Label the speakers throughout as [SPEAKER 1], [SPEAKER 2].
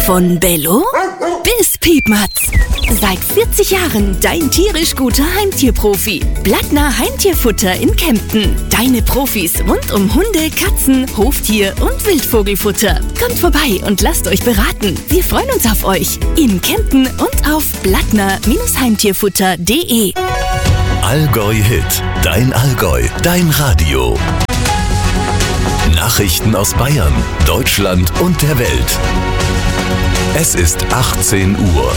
[SPEAKER 1] Von Bello bis Piepmatz. Seit 40 Jahren dein tierisch guter Heimtierprofi. Blattner Heimtierfutter in Kempten. Deine Profis rund um Hunde, Katzen, Hoftier und Wildvogelfutter. Kommt vorbei und lasst euch beraten. Wir freuen uns auf euch. In Kempten und auf blattner-heimtierfutter.de.
[SPEAKER 2] Allgäu Hit. Dein Allgäu. Dein Radio. Nachrichten aus Bayern, Deutschland und der Welt. Es ist 18 Uhr.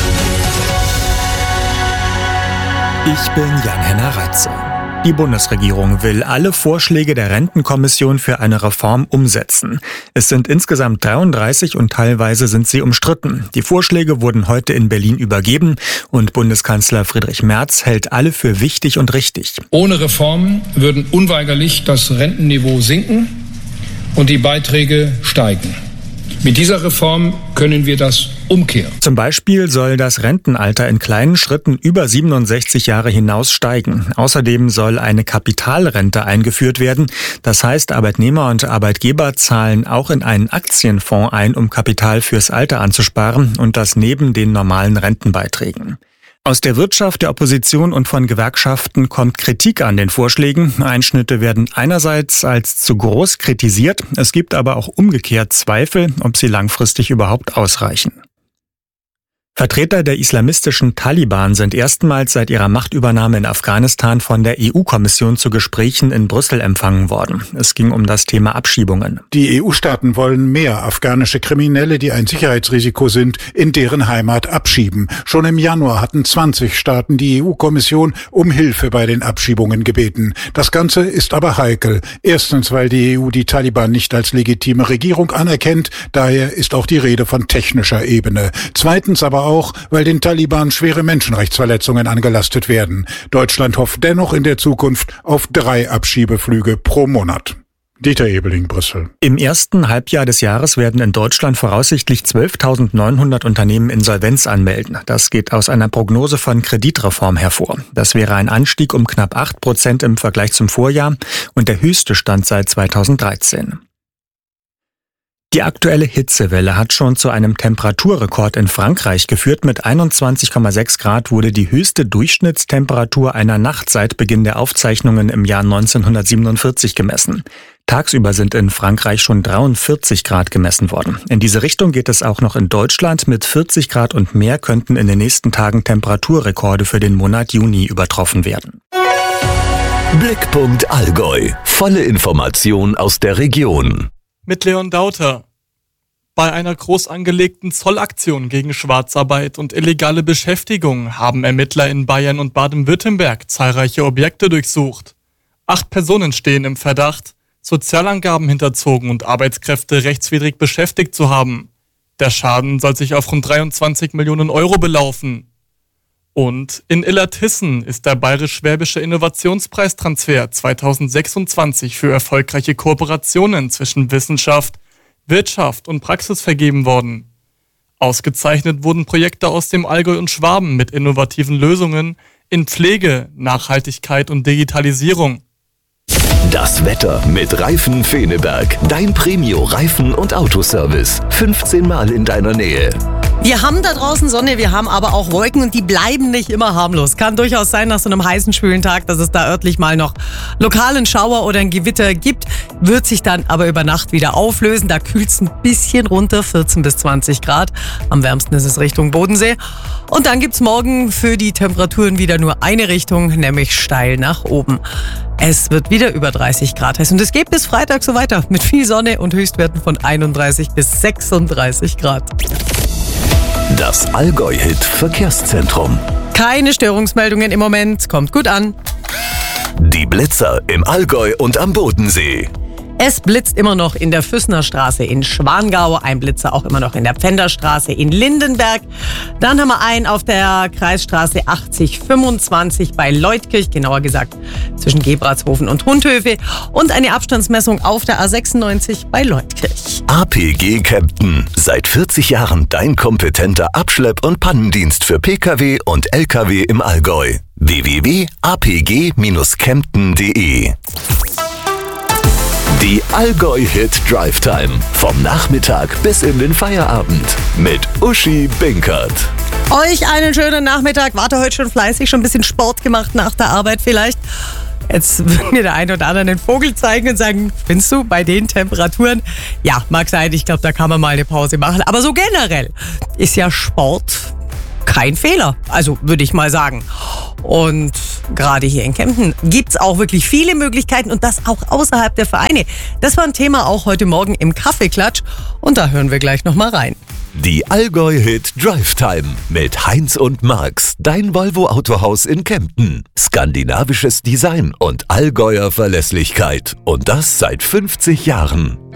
[SPEAKER 3] Ich bin Jan-Henner Reitze. Die Bundesregierung will alle Vorschläge der Rentenkommission für eine Reform umsetzen. Es sind insgesamt 33 und teilweise sind sie umstritten. Die Vorschläge wurden heute in Berlin übergeben und Bundeskanzler Friedrich Merz hält alle für wichtig und richtig.
[SPEAKER 4] Ohne Reformen würden unweigerlich das Rentenniveau sinken und die Beiträge steigen. Mit dieser Reform können wir das umkehren.
[SPEAKER 3] Zum Beispiel soll das Rentenalter in kleinen Schritten über 67 Jahre hinaus steigen. Außerdem soll eine Kapitalrente eingeführt werden. Das heißt, Arbeitnehmer und Arbeitgeber zahlen auch in einen Aktienfonds ein, um Kapital fürs Alter anzusparen und das neben den normalen Rentenbeiträgen. Aus der Wirtschaft, der Opposition und von Gewerkschaften kommt Kritik an den Vorschlägen. Einschnitte werden einerseits als zu groß kritisiert, es gibt aber auch umgekehrt Zweifel, ob sie langfristig überhaupt ausreichen. Vertreter der islamistischen Taliban sind erstmals seit ihrer Machtübernahme in Afghanistan von der EU-Kommission zu Gesprächen in Brüssel empfangen worden. Es ging um das Thema Abschiebungen.
[SPEAKER 5] Die EU-Staaten wollen mehr afghanische Kriminelle, die ein Sicherheitsrisiko sind, in deren Heimat abschieben. Schon im Januar hatten 20 Staaten die EU-Kommission um Hilfe bei den Abschiebungen gebeten. Das Ganze ist aber heikel. Erstens, weil die EU die Taliban nicht als legitime Regierung anerkennt. Daher ist auch die Rede von technischer Ebene. Zweitens aber auch, weil den Taliban schwere Menschenrechtsverletzungen angelastet werden. Deutschland hofft dennoch in der Zukunft auf 3 Abschiebeflüge pro Monat. Dieter Ebeling, Brüssel.
[SPEAKER 3] Im ersten Halbjahr des Jahres werden in Deutschland voraussichtlich 12.900 Unternehmen Insolvenz anmelden. Das geht aus einer Prognose von Kreditreform hervor. Das wäre ein Anstieg um knapp 8% im Vergleich zum Vorjahr und der höchste Stand seit 2013. Die aktuelle Hitzewelle hat schon zu einem Temperaturrekord in Frankreich geführt. Mit 21,6 Grad wurde die höchste Durchschnittstemperatur einer Nacht seit Beginn der Aufzeichnungen im Jahr 1947 gemessen. Tagsüber sind in Frankreich schon 43 Grad gemessen worden. In diese Richtung geht es auch noch in Deutschland. Mit 40 Grad und mehr könnten in den nächsten Tagen Temperaturrekorde für den Monat Juni übertroffen werden.
[SPEAKER 2] Blickpunkt Allgäu. Volle Information aus der Region.
[SPEAKER 6] Mit Leon Dauter. Bei einer groß angelegten Zollaktion gegen Schwarzarbeit und illegale Beschäftigung haben Ermittler in Bayern und Baden-Württemberg zahlreiche Objekte durchsucht. 8 Personen stehen im Verdacht, Sozialangaben hinterzogen und Arbeitskräfte rechtswidrig beschäftigt zu haben. Der Schaden soll sich auf rund 23 Millionen Euro belaufen. Und in Illertissen ist der Bayerisch-Schwäbische Innovationspreistransfer 2026 für erfolgreiche Kooperationen zwischen Wissenschaft, Wirtschaft und Praxis vergeben worden. Ausgezeichnet wurden Projekte aus dem Allgäu und Schwaben mit innovativen Lösungen in Pflege, Nachhaltigkeit und Digitalisierung.
[SPEAKER 2] Das Wetter mit Reifen Feneberg. Dein Premio-Reifen- und Autoservice. 15 Mal in deiner Nähe.
[SPEAKER 7] Wir haben da draußen Sonne, wir haben aber auch Wolken und die bleiben nicht immer harmlos. Kann durchaus sein nach so einem heißen, schwülen Tag, dass es da örtlich mal noch lokalen Schauer oder ein Gewitter gibt. Wird sich dann aber über Nacht wieder auflösen. Da kühlt es ein bisschen runter, 14 bis 20 Grad. Am wärmsten ist es Richtung Bodensee. Und dann gibt's morgen für die Temperaturen wieder nur eine Richtung, nämlich steil nach oben. Es wird wieder über 30 Grad heiß und es geht bis Freitag so weiter mit viel Sonne und Höchstwerten von 31 bis 36 Grad.
[SPEAKER 2] Das Allgäu-Hit Verkehrszentrum.
[SPEAKER 7] Keine Störungsmeldungen im Moment, kommt gut an.
[SPEAKER 2] Die Blitzer im Allgäu und am Bodensee.
[SPEAKER 7] Es blitzt immer noch in der Füssner Straße in Schwangau, ein Blitzer auch immer noch in der Pfänderstraße in Lindenberg. Dann haben wir einen auf der Kreisstraße 8025 bei Leutkirch, genauer gesagt zwischen Gebratshofen und Hundhöfe. Und eine Abstandsmessung auf der A96 bei Leutkirch.
[SPEAKER 2] APG Kempten. Seit 40 Jahren dein kompetenter Abschlepp- und Pannendienst für Pkw und Lkw im Allgäu. www.apg-kempten.de Die Allgäu Hit Drive Time. Vom Nachmittag bis in den Feierabend. Mit Uschi Binkert.
[SPEAKER 7] Euch einen schönen Nachmittag. Warte, heute schon fleißig, schon ein bisschen Sport gemacht nach der Arbeit vielleicht. Jetzt wird mir der eine oder andere einen Vogel zeigen und sagen, findest du, bei den Temperaturen? Ja, mag sein, ich glaube, da kann man mal eine Pause machen. Aber so generell ist ja Sport kein Fehler, also würde ich mal sagen. Und gerade hier in Kempten gibt es auch wirklich viele Möglichkeiten und das auch außerhalb der Vereine. Das war ein Thema auch heute Morgen im Kaffeeklatsch und da hören wir gleich nochmal rein.
[SPEAKER 2] Die Allgäu Hit Drive Time mit Heinz und Marx, dein Volvo Autohaus in Kempten. Skandinavisches Design und Allgäuer Verlässlichkeit. Und das seit 50 Jahren.